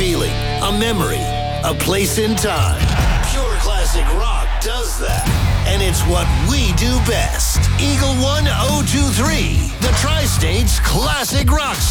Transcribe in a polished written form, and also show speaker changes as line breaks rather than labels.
feeling, a memory, a place in time. Pure classic rock does that. And it's what we do best. Eagle 1023, the Tri-States Classic Rock